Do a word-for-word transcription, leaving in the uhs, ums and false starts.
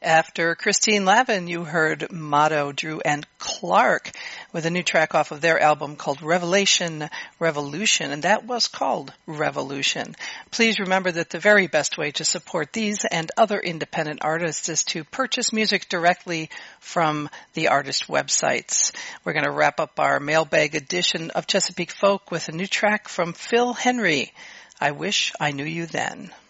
After Christine Lavin, you heard Motto, Drew, and Clark with a new track off of their album called Revelation Revolution, and that was called Revolution. Please remember that the very best way to support these and other independent artists is to purchase music directly from the artist websites. We're going to wrap up our mailbag edition of Chesapeake Folk with a new track from Phil Henry, I Wish I Knew You Then.